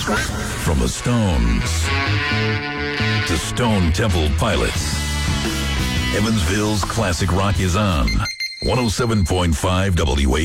From the Stones to Stone Temple Pilots, Evansville's classic rock is on 107.5 WA.